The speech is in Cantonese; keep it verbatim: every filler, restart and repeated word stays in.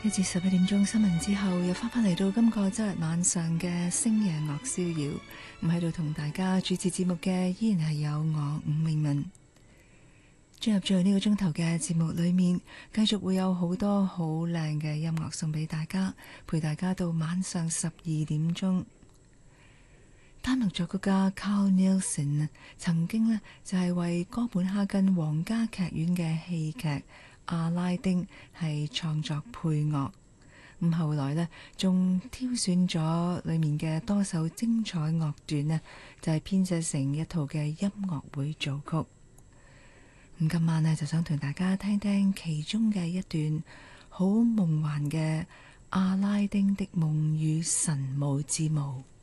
一至十一點鐘新聞之後，又翻返嚟到今個周日晚上嘅星夜樂逍遙。咁喺度同大家主持節目嘅依然係有我伍詠雯。進入最後呢個鐘頭嘅節目裏面，繼續會有好多好靚嘅音樂送俾大家，陪大家到晚上十二點鐘。丹麥作曲家 Carl Nielsen 曾經呢就係、是、為哥本哈根皇家劇院嘅戲劇阿拉丁係創作配樂，咁後來呢，仲挑選咗裏面嘅多首精彩樂段呢就係編製成一套嘅音樂會組曲。咁今晚呢，就想同大家聽聽其中嘅一段好夢幻嘅阿拉丁的夢與神母之舞。